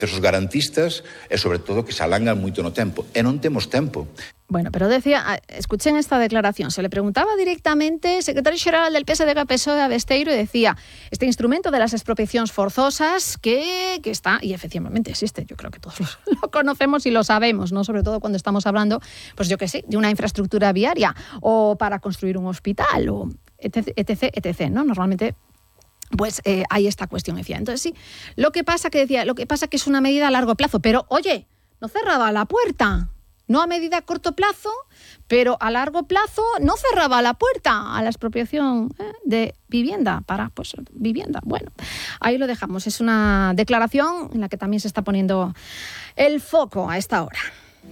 Esos garantistas e, sobre todo, que se alangan moito no tempo. E non temos tempo. Bueno, pero decía, escuchen esta declaración, se le preguntaba directamente, secretario xeral del PSDG-PSOE a Besteiro, y decía, este instrumento de las expropiacións forzosas que está, y efectivamente existe, yo creo que todos lo conocemos y lo sabemos, ¿no? Sobre todo cuando estamos hablando, pues yo qué sé, de una infraestructura viaria, o para construir un hospital, o etc, ¿no? Normalmente pues hay esta cuestión, decía. Entonces sí, lo que pasa que es una medida a largo plazo, pero oye, no cerraba la puerta, no a medida a corto plazo, pero a largo plazo no cerraba la puerta a la expropiación de vivienda para pues vivienda. Bueno, ahí lo dejamos, es una declaración en la que también se está poniendo el foco a esta hora.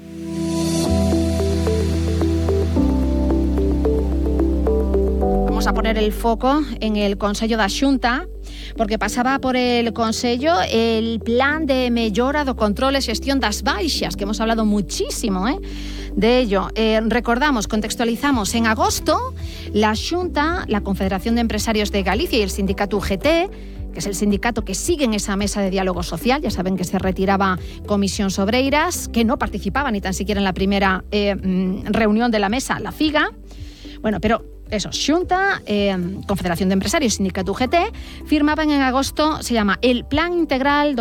Vamos a poner el foco en el Consello da Xunta, porque pasaba por el Consello el plan de mellora do control e xestión das baixas, que hemos hablado muchísimo de ello. Recordamos, contextualizamos, en agosto la Xunta, la Confederación de Empresarios de Galicia y el sindicato UGT, que es el sindicato que sigue en esa mesa de diálogo social, ya saben que se retiraba Comisións Obreiras, que no participaba ni tan siquiera en la primera reunión de la mesa, la FIGA. Bueno, pero eso, Xunta, Confederación de Empresarios, Sindicato UGT, firmaban en agosto, se llama el Plan Integral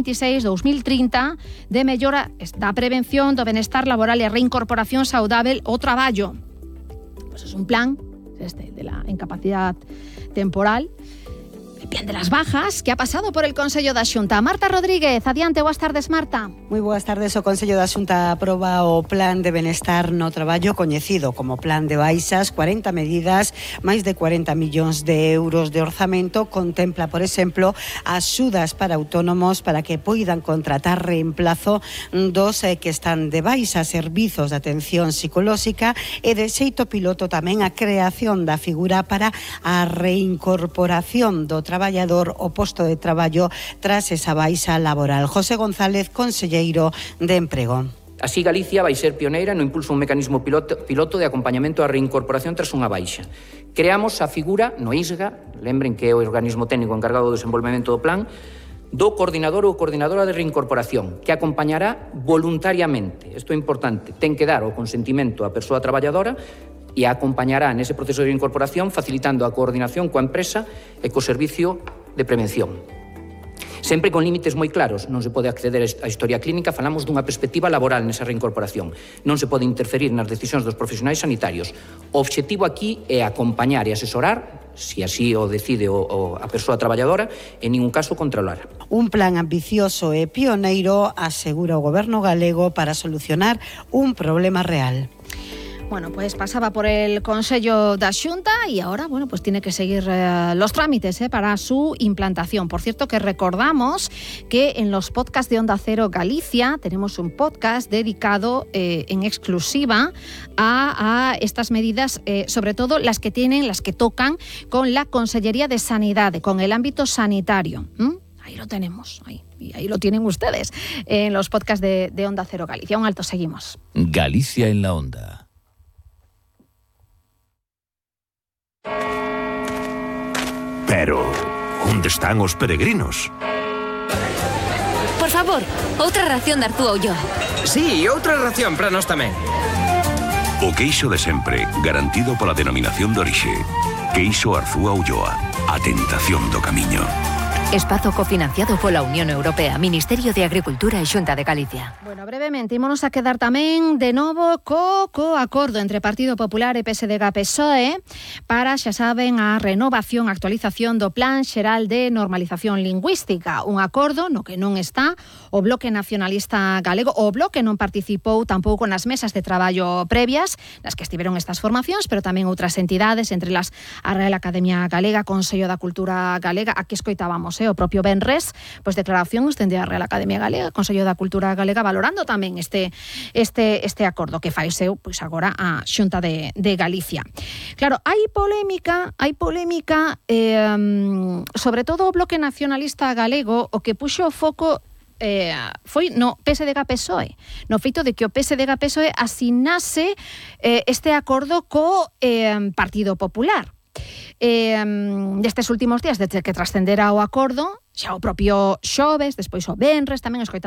2026-2030 de mellora da prevención do benestar laboral e reincorporación saudável ao traballo. Pues es un plan de la incapacidad temporal, el plan de las bajas, que ha pasado por el Consello da Xunta. Marta Rodríguez, adiante, boas tardes, Marta. Moi boas tardes. O Consello da Xunta aproba o Plan de Benestar no Traballo, coñecido como Plan de Baixas, 40 medidas, máis de 40 millóns de euros de orzamento. Contempla, por exemplo, axudas para autónomos para que poidan contratar reemplazo dos que están de baixa, servizos de atención psicolóxica e de xeito piloto tamén a creación da figura para a reincorporación do traballador o posto de traballo tras esa baixa laboral. José González, conselleiro de Emprego. Así, Galicia vai ser pioneira no impulso un mecanismo piloto de acompañamento á reincorporación tras unha baixa. Creamos a figura no ISGA, lembren que é o organismo técnico encargado do desenvolvemento do plan, do coordinador ou coordinadora de reincorporación, que acompañará voluntariamente. Isto é importante, ten que dar o consentimento á persoa traballadora e acompañará nese proceso de incorporación facilitando a coordinación coa empresa e co servicio de prevención. Sempre con límites moi claros, non se pode acceder á historia clínica, falamos dunha perspectiva laboral nesa reincorporación. Non se pode interferir nas decisións dos profesionais sanitarios. O obxectivo aquí é acompañar e asesorar, se así o decide a persoa traballadora, en ningún caso controlar. Un plan ambicioso e pioneiro, asegura o Goberno galego, para solucionar un problema real. Bueno, pues pasaba por el Consello da Xunta y ahora, bueno, pues tiene que seguir los trámites para su implantación. Por cierto, que recordamos que en los podcasts de Onda Cero Galicia tenemos un podcast dedicado en exclusiva a estas medidas, sobre todo las que tocan con la Consellería de Sanidad, con el ámbito sanitario. Ahí lo tenemos, y ahí lo tienen ustedes en los podcasts de Onda Cero Galicia. Un alto, seguimos. Galicia en la Onda. Pero, onde están os peregrinos? Por favor, outra ración de Artúa Ulloa. Sí, outra ración para nós tamén. O queixo de sempre, garantido pola denominación de orixe. Queixo Arzúa Ulloa, a tentación do camiño. Espazo cofinanciado pola Unión Europea, Ministerio de Agricultura e Xunta de Galicia. Bueno, brevemente, ímonos a quedar tamén de novo co acordo entre Partido Popular e PSDG-PSOE para, xa saben, a renovación, actualización do Plan Xeral de Normalización Lingüística. Un acordo no que non está o Bloque Nacionalista Galego. O Bloque non participou tampouco nas mesas de traballo previas, nas que estiveron estas formacións, pero tamén outras entidades, entre las a Real Academia Galega, Consello da Cultura Galega. Aquí escoitábamos o propio venres, pois declaracións dende a Real Academia Galega, Consello da Cultura Galega, valorando tamén este acordo que faise pois agora a Xunta de Galicia. Claro, hai polémica, sobre todo o Bloque Nacionalista Galego, o que puxo o foco foi no PSDG-PSOE, no feito de que o PSDG-PSOE asinase este acordo co Partido Popular. Destes últimos días, desde que trascendera o acordo, xa o propio xoves, despois o venres, tamén escoitamos